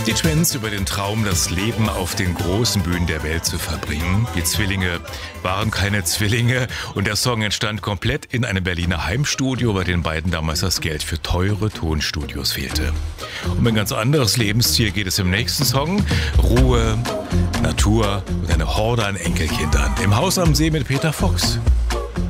Die Twins über den Traum, das Leben auf den großen Bühnen der Welt zu verbringen. Die Zwillinge waren keine Zwillinge und der Song entstand komplett in einem Berliner Heimstudio, bei den beiden damals das Geld für teure Tonstudios fehlte. Um ein ganz anderes Lebensziel geht es im nächsten Song. Ruhe, Natur und eine Horde an Enkelkindern. Im Haus am See mit Peter Fox.